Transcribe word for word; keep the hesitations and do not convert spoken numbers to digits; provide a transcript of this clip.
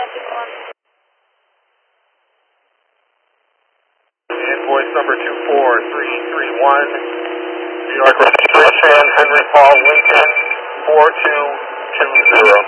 Invoice number two four three three one, New York registration, Henry Paul Lincoln, four two two zero.